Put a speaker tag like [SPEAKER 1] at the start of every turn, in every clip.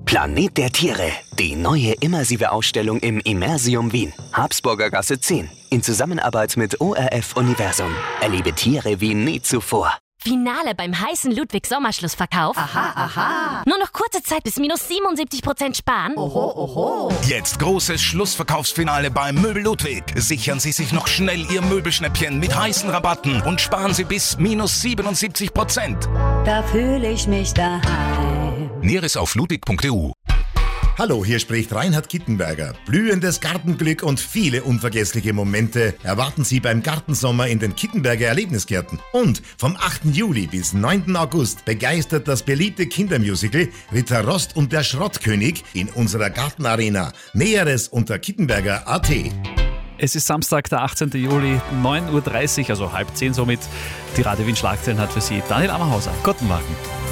[SPEAKER 1] Planet der Tiere, die neue immersive Ausstellung im Immersium Wien, Habsburger Gasse 10. In Zusammenarbeit mit ORF Universum. Erlebe Tiere wie nie zuvor.
[SPEAKER 2] Finale beim heißen Ludwig-Sommerschlussverkauf.
[SPEAKER 3] Aha, aha.
[SPEAKER 2] Nur noch kurze Zeit bis minus 77% sparen.
[SPEAKER 3] Oho, oho.
[SPEAKER 4] Jetzt großes Schlussverkaufsfinale beim Möbel Ludwig. Sichern Sie sich noch schnell Ihr Möbelschnäppchen mit heißen Rabatten und sparen Sie bis minus 77%.
[SPEAKER 3] Da fühle ich mich daheim.
[SPEAKER 4] Näheres auf ludwig.eu.
[SPEAKER 5] Hallo, hier spricht Reinhard Kittenberger. Blühendes Gartenglück und viele unvergessliche Momente erwarten Sie beim Gartensommer in den Kittenberger Erlebnisgärten. Und vom 8. Juli bis 9. August begeistert das beliebte Kindermusical Ritter Rost und der Schrottkönig in unserer Gartenarena. Näheres unter kittenberger.at.
[SPEAKER 6] Es ist Samstag, der 18. Juli, 9.30 Uhr, also 9:30 somit. Die Radio Wien Schlagzeilen hat für Sie Daniel Ammerhauser. Guten Morgen.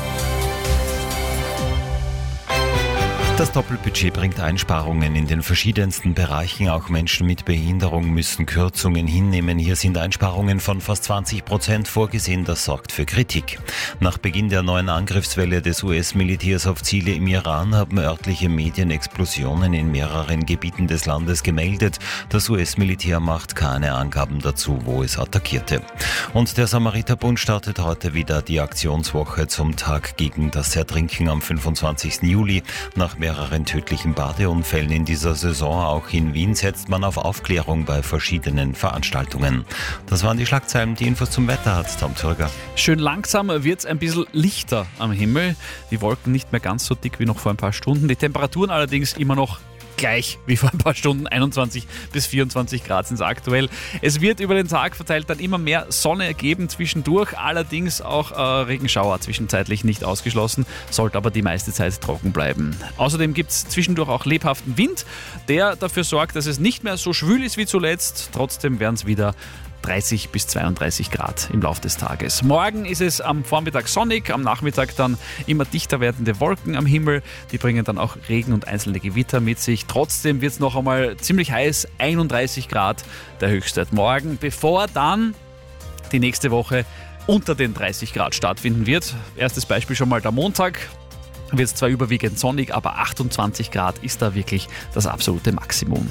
[SPEAKER 7] Das Doppelbudget bringt Einsparungen in den verschiedensten Bereichen. Auch Menschen mit Behinderung müssen Kürzungen hinnehmen. Hier sind Einsparungen von fast 20% vorgesehen. Das sorgt für Kritik. Nach Beginn der neuen Angriffswelle des US-Militärs auf Ziele im Iran haben örtliche Medien Explosionen in mehreren Gebieten des Landes gemeldet. Das US-Militär macht keine Angaben dazu, wo es attackierte. Und der Samariterbund startet heute wieder die Aktionswoche zum Tag gegen das Ertrinken am 25. Juli. Nach mehreren tödlichen Badeunfällen in dieser Saison, auch in Wien, setzt man auf Aufklärung bei verschiedenen Veranstaltungen. Das waren die Schlagzeilen. Die Infos zum Wetter hat Tom Zürger.
[SPEAKER 6] Schön langsam wird es ein bisschen lichter am Himmel. Die Wolken nicht mehr ganz so dick wie noch vor ein paar Stunden. Die Temperaturen allerdings immer noch gleich wie vor ein paar Stunden, 21 bis 24 Grad sind es aktuell. Es wird über den Tag verteilt dann immer mehr Sonne geben zwischendurch, allerdings auch Regenschauer zwischenzeitlich nicht ausgeschlossen, sollte aber die meiste Zeit trocken bleiben. Außerdem gibt es zwischendurch auch lebhaften Wind, der dafür sorgt, dass es nicht mehr so schwül ist wie zuletzt. Trotzdem werden es wieder 30 bis 32 Grad im Laufe des Tages. Morgen ist es am Vormittag sonnig, am Nachmittag dann immer dichter werdende Wolken am Himmel. Die bringen dann auch Regen und einzelne Gewitter mit sich. Trotzdem wird es noch einmal ziemlich heiß, 31 Grad der Höchstwert morgen, bevor dann die nächste Woche unter den 30 Grad stattfinden wird. Erstes Beispiel schon mal der Montag. Wird es zwar überwiegend sonnig, aber 28 Grad ist da wirklich das absolute Maximum.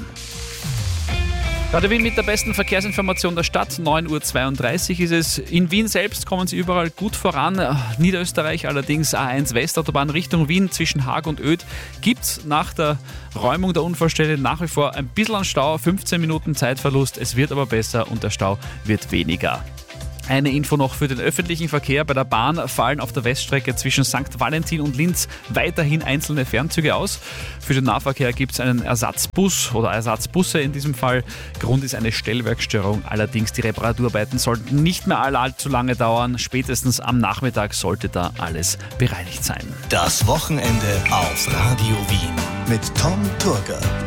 [SPEAKER 6] Radio Wien mit der besten Verkehrsinformation der Stadt. 9.32 Uhr ist es. In Wien selbst kommen Sie überall gut voran. Niederösterreich allerdings A1 Westautobahn Richtung Wien zwischen Haag und Oedt gibt es nach der Räumung der Unfallstelle nach wie vor ein bisschen an Stau, 15 Minuten Zeitverlust. Es wird aber besser und der Stau wird weniger. Eine Info noch für den öffentlichen Verkehr. Bei der Bahn fallen auf der Weststrecke zwischen St. Valentin und Linz weiterhin einzelne Fernzüge aus. Für den Nahverkehr gibt es einen Ersatzbus oder Ersatzbusse in diesem Fall. Grund ist eine Stellwerkstörung. Allerdings die Reparaturarbeiten sollten nicht mehr allzu lange dauern. Spätestens am Nachmittag sollte da alles bereinigt sein.
[SPEAKER 1] Das Wochenende auf Radio Wien mit Tom Turger.